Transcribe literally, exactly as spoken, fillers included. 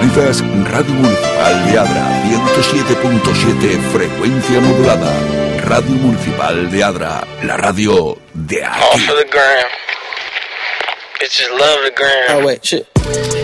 Sintonizas Radio Municipal de Adra, ciento siete punto siete frecuencia modulada. Radio Municipal de Adra, la radio de aquí. All for the gram. Bitches love the gram. Oh wait, shit.